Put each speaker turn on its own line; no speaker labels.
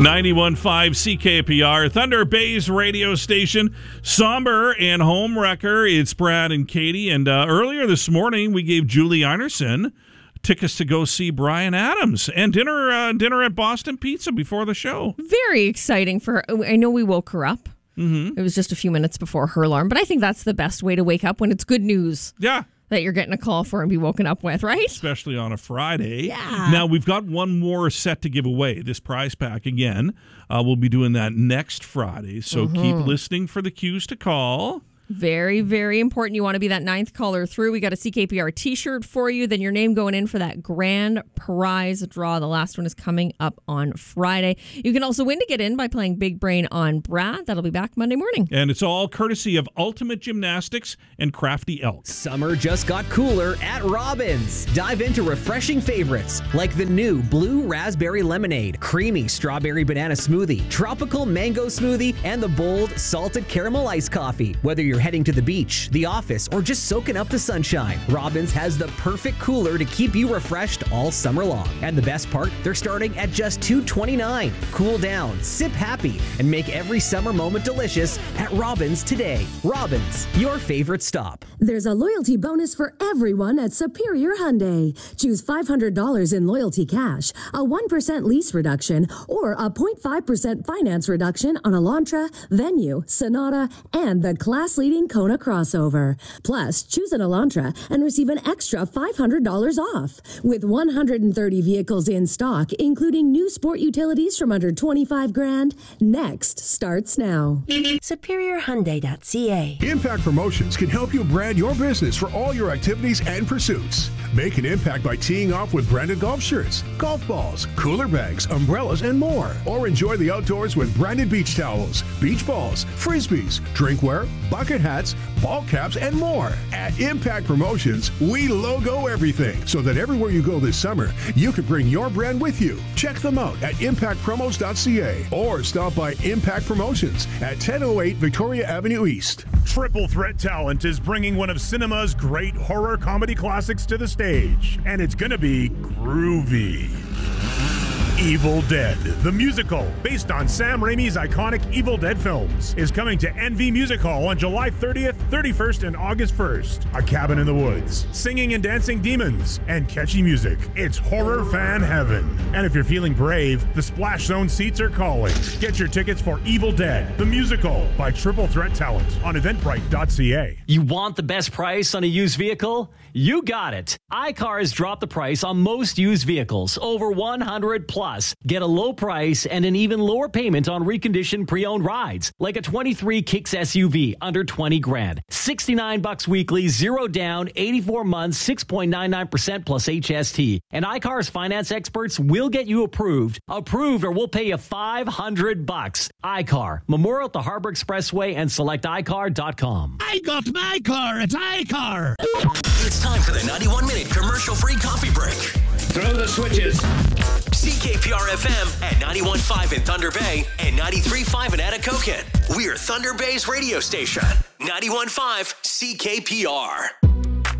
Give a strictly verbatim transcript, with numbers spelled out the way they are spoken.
ninety-one point five C K P R, Thunder Bay's radio station, somber and home wrecker. It's Brad and Katie. And uh, earlier this morning, we gave Julie Arneson tickets to go see Bryan Adams and dinner uh, dinner at Boston Pizza before the show.
Very exciting for her. I know we woke her up.
Mm-hmm.
It was just a few minutes before her alarm, but I think that's the best way to wake up when it's good news.
Yeah.
That you're getting a call for and be woken up with, right?
Especially on a Friday.
Yeah.
Now, we've got one more set to give away, this prize pack again. Uh, we'll be doing that next Friday, so mm-hmm. keep listening for the cues to call.
Very, very important. You want to be that ninth caller through. We got a C K P R t-shirt for you. Then your name going in for that grand prize draw. The last one is coming up on Friday. You can also win to get in by playing Big Brain on Brad. That'll be back Monday morning.
And it's all courtesy of Ultimate Gymnastics and Crafty Elk.
Summer just got cooler at Robbins. Dive into refreshing favorites like the new Blue Raspberry Lemonade, Creamy Strawberry Banana Smoothie, Tropical Mango Smoothie, and the bold Salted Caramel Iced Coffee. Whether you're heading to the beach, the office, or just soaking up the sunshine, Robbins has the perfect cooler to keep you refreshed all summer long. And the best part, they're starting at just two dollars and twenty-nine cents. Cool down, sip happy, and make every summer moment delicious at Robbins today. Robbins, your favorite stop.
There's a loyalty bonus for everyone at Superior Hyundai. Choose five hundred dollars in loyalty cash, a one percent lease reduction, or a zero point five percent finance reduction on Elantra, Venue, Sonata, and the class-leading Kona crossover. Plus, choose an Elantra and receive an extra five hundred dollars off. With one hundred thirty vehicles in stock, including new sport utilities from under twenty-five grand, next starts now.
Superior Hyundai dot C A.
Impact Promotions can help you brand your business for all your activities and pursuits. Make an impact by teeing off with branded golf shirts, golf balls, cooler bags, umbrellas, and more. Or enjoy the outdoors with branded beach towels, beach balls, frisbees, drinkware, bucket hats, ball caps, and more. At Impact Promotions, we logo everything so that everywhere you go this summer, you can bring your brand with you. Check them out at impact promos dot C A or stop by Impact Promotions at ten oh eight Victoria Avenue East.
Triple Threat Talent is bringing one of cinema's great horror comedy classics to the stage, and it's gonna be groovy. Evil Dead, the musical, based on Sam Raimi's iconic Evil Dead films, is coming to N V Music Hall on July thirtieth, thirty-first, and August first. A cabin in the woods, singing and dancing demons, and catchy music. It's horror fan heaven. And if you're feeling brave, the Splash Zone seats are calling. Get your tickets for Evil Dead, the musical, by Triple Threat Talent on eventbrite dot C A.
You want the best price on a used vehicle? You got it. iCar has dropped the price on most used vehicles, over one hundred plus. Get a low price and an even lower payment on reconditioned pre-owned rides, like a twenty-three Kicks S U V under twenty grand. sixty-nine bucks weekly, zero down, eighty-four months, six point nine nine percent plus H S T. And iCar's finance experts will get you approved. Approved, or we'll pay you five hundred bucks. iCar, Memorial at the Harbor Expressway, and select i car dot com.
I got my car at iCar.
It's time for the ninety-one minute commercial-free coffee break.
Throw the switches.
C K P R F M at ninety-one point five in Thunder Bay and ninety-three point five in Atikokan. We're Thunder Bay's radio station. ninety-one point five C K P R.